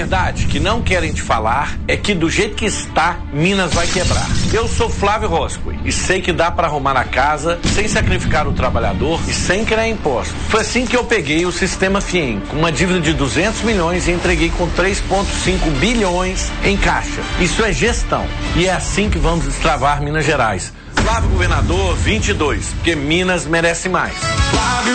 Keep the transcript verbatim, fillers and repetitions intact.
verdade que não querem te falar é que do jeito que está, Minas vai quebrar. Eu sou Flávio Roscoe e sei que dá para arrumar a casa sem sacrificar o trabalhador e sem criar imposto. Foi assim que eu peguei o sistema FIEM, com uma dívida de duzentos milhões e entreguei com três vírgula cinco bilhões em caixa. Isso é gestão. E é assim que vamos destravar Minas Gerais. Flávio Governador vinte e dois, porque Minas merece mais. Flávio